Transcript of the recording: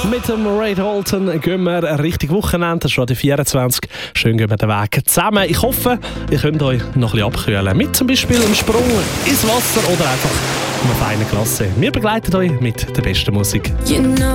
Mit dem Ray Dalton gehen wir ein richtiges Wochenende, das ist schon die 24. Schön gehen wir den Weg zusammen. Ich hoffe, ihr könnt euch noch ein bisschen abkühlen. Mit zum Beispiel einem Sprung ins Wasser oder einfach einer feinen Klasse. Wir begleiten euch mit der besten Musik.